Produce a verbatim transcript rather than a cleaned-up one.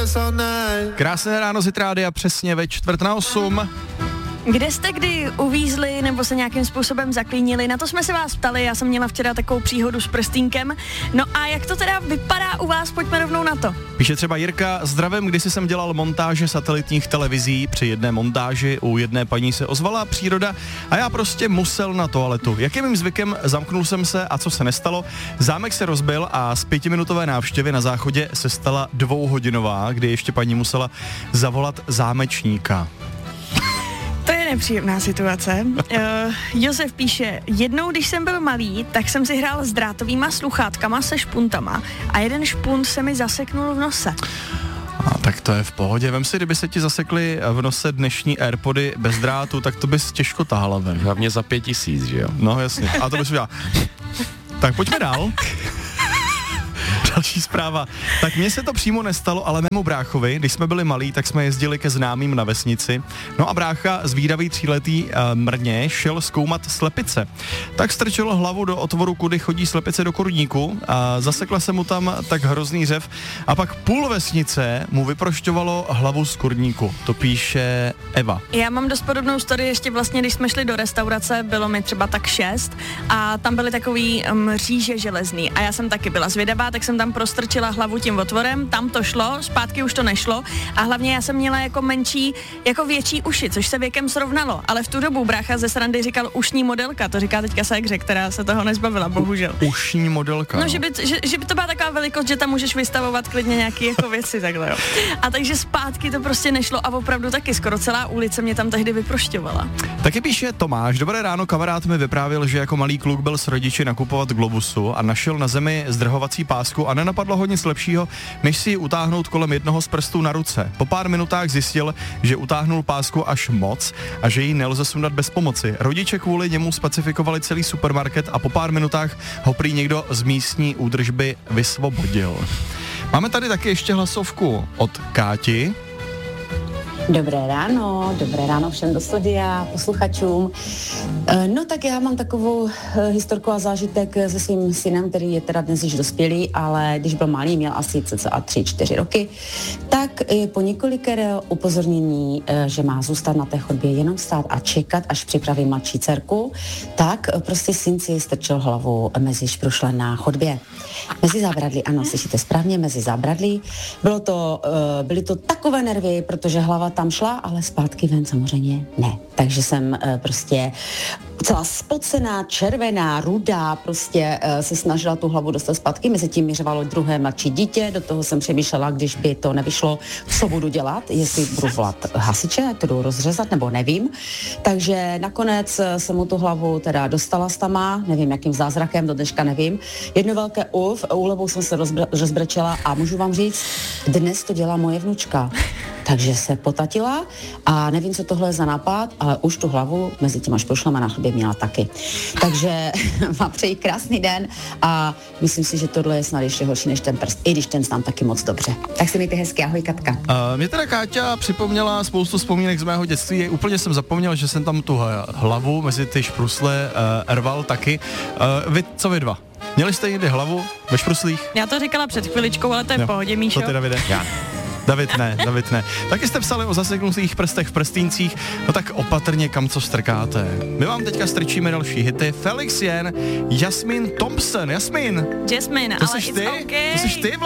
Krásné ráno z Hit Rádia, přesně ve čtvrt na osm. Kde jste kdy uvízli nebo se nějakým způsobem zaklínili? Na to jsme se vás ptali, já jsem měla včera takovou příhodu s prstínkem. No a jak to teda vypadá u vás? Pojďme rovnou na to. Píše třeba Jirka, zdravím, kdysi jsem dělal montáže satelitních televizí. Při jedné montáži u jedné paní se ozvala příroda a já prostě musel na toaletu. Jak je mým zvykem, zamknul jsem se a co se nestalo? Zámek se rozbil a z pětiminutové návštěvy na záchodě se stala dvouhodinová, kdy ještě paní musela zavolat zámečníka. To je nepříjemná situace. Uh, Josef píše, jednou, když jsem byl malý, tak jsem si hrál s drátovýma sluchátkama se špuntama a jeden špunt se mi zaseknul v nose. A tak to je v pohodě. Vem si, kdyby se ti zasekly v nose dnešní AirPody bez drátu, tak to bys těžko tahala ven. Hlavně za pět tisíc, že jo? No jasně. A to bys udělal. Tak pojďme dál. Další zpráva. Tak mně se to přímo nestalo, ale mému bráchovi, když jsme byli malí, tak jsme jezdili ke známým na vesnici. No a brácha, zvídavý tříletý uh, mrně, šel zkoumat slepice. Tak strčil hlavu do otvoru, kudy chodí slepice do kurníku a zasekla se mu tam tak hrozný řev a pak půl vesnice mu vyprošťovalo hlavu z kurníku. To píše Eva. Já mám dost podobnou story ještě vlastně, když jsme šli do restaurace, bylo mi třeba tak šest a tam byly takový mříže železný a já jsem taky byla zvědavá, tak jsem tam prostrčila hlavu tím otvorem, tam to šlo, zpátky už to nešlo a hlavně já jsem měla jako menší, jako větší uši, což se věkem srovnalo, ale v tu dobu brácha ze srandy říkal ušní modelka, to říká teďka Ségře, která se toho nezbavila, bohužel. Ušní modelka. No, že by, že, že by to byla taková velikost, že tam můžeš vystavovat klidně nějaký jako věci takhle, jo. A takže zpátky to prostě nešlo a opravdu taky skoro celá ulice mě tam tehdy vyprošťovala. Taky píše Tomáš, dobré ráno, kamarád mi vyprávěl, že jako malý kluk byl s rodiči nakupovat Globusu a našel na zemi zdrhovací pásku a nenapadlo ho nic lepšího, než si ji utáhnout kolem jednoho z prstů na ruce. Po pár minutách zjistil, že utáhnul pásku až moc a že ji nelze sundat bez pomoci. Rodiče kvůli němu specifikovali celý supermarket a po pár minutách ho prý někdo z místní údržby vysvobodil. Máme tady taky ještě hlasovku od Káti. Dobré ráno, dobré ráno všem do studia, posluchačům. No tak já mám takovou historku a zážitek se svým synem, který je teda dnes již dospělý, ale když byl malý, měl asi cca tři čtyři roky, tak po několikeré upozornění, že má zůstat na té chodbě jenom stát a čekat, až připraví mladší dcerku, tak prostě syn si strčil hlavu mezi šprušle na chodbě. Mezi zábradlí, ano, slyšíte správně, mezi zábradlí. Bylo to, byly to takové nervy, protože hlava tam šla, ale zpátky ven samozřejmě ne. Takže jsem uh, prostě celá spocená, červená, rudá, prostě uh, se snažila tu hlavu dostat zpátky. Mezitím mi řvalo druhé mladší dítě, do toho jsem přemýšlela, když by to nevyšlo, co budu dělat, jestli budu volat hasiče, ať to jdu rozřezat, nebo nevím. Takže nakonec jsem mu tu hlavu teda dostala stama, nevím jakým zázrakem, do dneška nevím. Jedno velké uf, úlevou jsem se rozbr- rozbrečela a můžu vám říct, dnes to dělá moje vnučka. Takže se potatila a nevím, co tohle je za nápad, ale už tu hlavu mezi těma šprušlama na chlebě měla taky. Takže vám přeji krásný den a myslím si, že tohle je snad ještě horší než ten prst, i když ten znám taky moc dobře. Tak se mějte hezky, ahoj Katka. Uh, mě teda Káťa připomněla spoustu vzpomínek z mého dětství. Úplně jsem zapomněl, že jsem tam tu hlavu mezi ty šprusle uh, rval taky. Uh, vy, co vy dva? Měli jste někdy hlavu ve špruslích? Já to říkala před chviličkou, ale to je v pohodě, Míšo. Co ty, Davide? Já. David ne, David ne. Taky jste psali o zaseknutých prstech v prstíncích, no tak opatrně kam co strkáte. My vám teďka strčíme další hity. Felix Jen, Jasmine Thompson, Jasmine. Jasmine, to ale jsi it's ty? okay. To jsi ty,